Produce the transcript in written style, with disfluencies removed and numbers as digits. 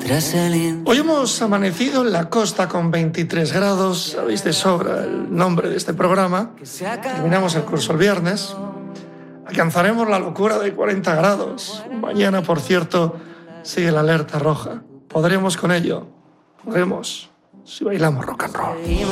Hoy hemos amanecido en la costa con 23 grados, sabéis de sobra el nombre de este programa. Terminamos el curso el viernes. Alcanzaremos la locura de 40 grados. Mañana, por cierto, sigue la alerta roja. Podremos con ello. Podremos si bailamos rock and roll.